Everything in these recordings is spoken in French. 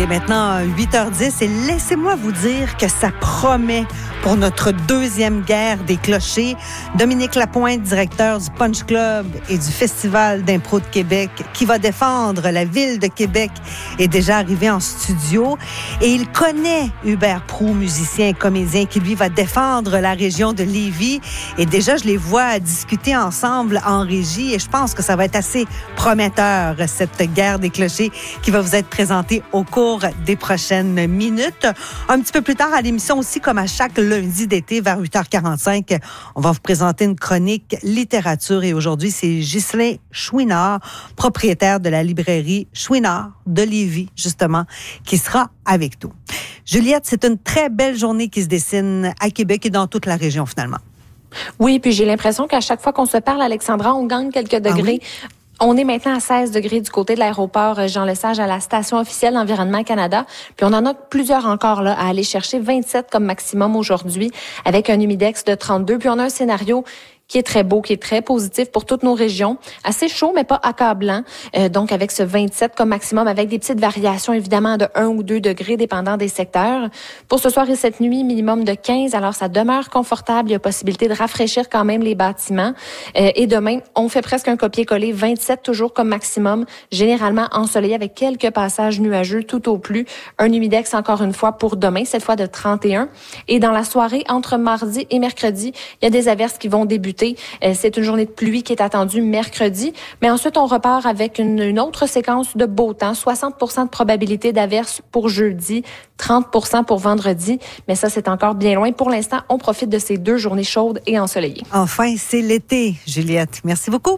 est maintenant 8h10 et laissez-moi vous dire que ça promet pour notre deuxième guerre des clochers. Dominique Lapointe, directeur du Punch Club et du Festival d'impro de Québec, qui va défendre la ville de Québec, est déjà arrivé en studio. Et il connaît Hubert Proulx, musicien et comédien, qui lui va défendre la région de Lévis. Et déjà, je les vois discuter ensemble en régie et je pense que ça va être assez prometteur, cette guerre des clochers qui va vous être présentée au cours des prochaines minutes. Un petit peu plus tard à l'émission aussi, comme à chaque lundi d'été vers 8h45, on va vous présenter une chronique littérature et aujourd'hui, c'est Ghislain Chouinard, propriétaire de la librairie Chouinard de Lévis, justement, qui sera avec nous. Juliette, c'est une très belle journée qui se dessine à Québec et dans toute la région finalement. Oui, puis j'ai l'impression qu'à chaque fois qu'on se parle, Alexandra, on gagne quelques degrés. Ah oui? On est maintenant à 16 degrés du côté de l'aéroport Jean-Lesage à la station officielle Environnement Canada. Puis on en a plusieurs encore là à aller chercher, 27 comme maximum aujourd'hui, avec un humidex de 32. Puis on a un scénario qui est très beau, qui est très positif pour toutes nos régions. Assez chaud, mais pas accablant. Donc, avec ce 27 comme maximum, avec des petites variations, évidemment, de 1 ou 2 degrés, dépendant des secteurs. Pour ce soir et cette nuit, minimum de 15. Alors, ça demeure confortable. Il y a possibilité de rafraîchir quand même les bâtiments. Et demain, on fait presque un copier-coller. 27 toujours comme maximum. Généralement ensoleillé avec quelques passages nuageux tout au plus. Un humidex, encore une fois, pour demain, cette fois de 31. Et dans la soirée, entre mardi et mercredi, il y a des averses qui vont débuter. C'est une journée de pluie qui est attendue mercredi. Mais ensuite, on repart avec une autre séquence de beau temps. 60% de probabilité d'averse pour jeudi, 30% pour vendredi. Mais ça, c'est encore bien loin. Pour l'instant, on profite de ces 2 journées chaudes et ensoleillées. Enfin, c'est l'été, Juliette. Merci beaucoup.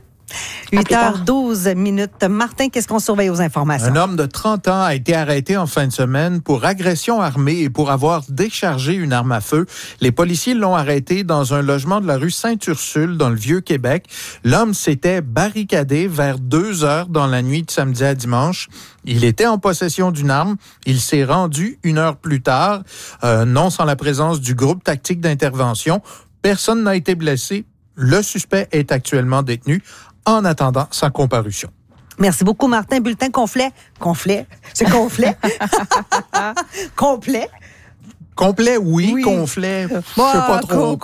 8h12 minutes. Martin, qu'est-ce qu'on surveille aux informations? Un homme de 30 ans a été arrêté en fin de semaine pour agression armée et pour avoir déchargé une arme à feu. Les policiers l'ont arrêté dans un logement de la rue Sainte-Ursule, dans le Vieux-Québec. L'homme s'était barricadé vers 2h dans la nuit de samedi à dimanche. Il était en possession d'une arme. Il s'est rendu 1 heure plus tard, non sans la présence du groupe tactique d'intervention. Personne n'a été blessé. Le suspect est actuellement détenu en attendant sa comparution. Merci beaucoup, Martin. Bulletin complet. C'est complet? Complet? Complet, oui. Conflet, je sais pas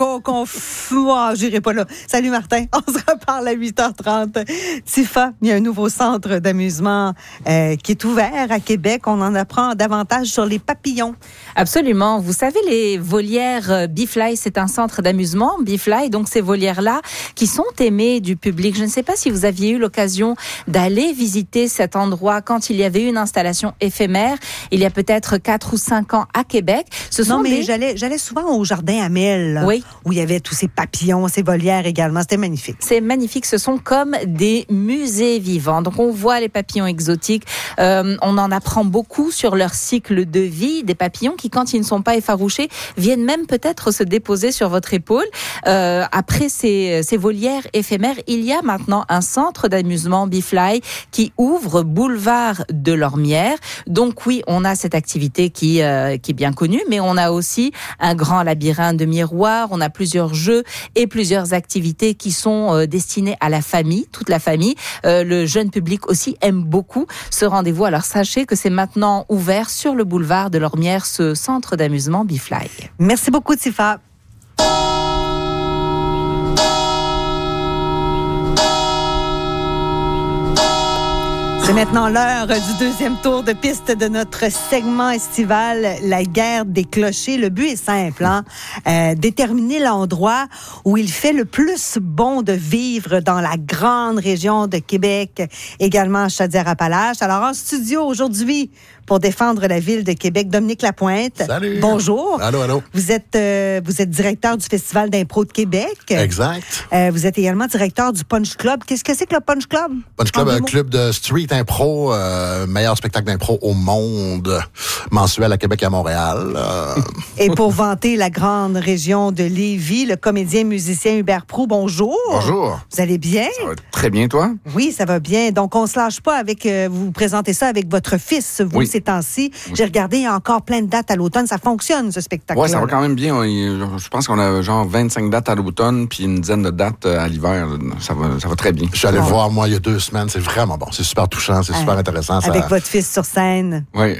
trop. J'irai pas là. Salut, Martin. On se reparle à 8h30. Tifa, il y a un nouveau centre d'amusement qui est ouvert à Québec. On en apprend davantage sur les papillons. Absolument. Vous savez, les volières Bee-Fly, c'est un centre d'amusement, Bee-Fly, donc ces volières-là qui sont aimées du public. Je ne sais pas si vous aviez eu l'occasion d'aller visiter cet endroit quand il y avait une installation éphémère, il y a peut-être 4 ou 5 ans à Québec. J'allais souvent au Jardin Amel, oui, où il y avait tous ces papillons, ces volières également. C'était magnifique. C'est magnifique. Ce sont comme des musées vivants. Donc, on voit les papillons exotiques. On en apprend beaucoup sur leur cycle de vie. Des papillons qui, quand ils ne sont pas effarouchés, viennent même peut-être se déposer sur votre épaule. Après ces volières éphémères, il y a maintenant un centre d'amusement Bee-Fly qui ouvre boulevard de Lormière. Donc, oui, on a cette activité qui est bien connue, mais on a aussi un grand labyrinthe de miroirs, on a plusieurs jeux et plusieurs activités qui sont destinées à la famille, toute la famille. Le jeune public aussi aime beaucoup ce rendez-vous. Alors sachez que c'est maintenant ouvert sur le boulevard de Lormière, ce centre d'amusement Bee-Fly. Merci beaucoup, Tifa. C'est maintenant l'heure du deuxième tour de piste de notre segment estival, la guerre des clochers. Le but est simple, déterminer l'endroit où il fait le plus bon de vivre dans la grande région de Québec, également Chaudière-Appalaches. Alors en studio aujourd'hui, pour défendre la ville de Québec, Dominique Lapointe. Salut. Bonjour. Allô. Vous êtes directeur du Festival d'impro de Québec. Exact. Vous êtes également directeur du Punch Club. Qu'est-ce que c'est que le Punch Club? Punch Club, un club de street impro, meilleur spectacle d'impro au monde, mensuel à Québec et à Montréal. Et pour vanter la grande région de Lévis, le comédien musicien Hubert Proulx, bonjour. Bonjour. Vous allez bien? Ça va très bien, toi? Oui, ça va bien. Donc, on se lâche pas avec, vous présentez ça avec votre fils, vous, oui. Ces temps-ci. Oui. J'ai regardé, il y a encore plein de dates à l'automne. Ça fonctionne, ce spectacle-là. Oui, ça va quand même bien. Je pense qu'on a genre 25 dates à l'automne puis une dizaine de dates à l'hiver. Ça va très bien. Je suis allé voir, moi, il y a 2 semaines. C'est vraiment bon. C'est super touchant. C'est super intéressant. Avec votre fils sur scène. Oui,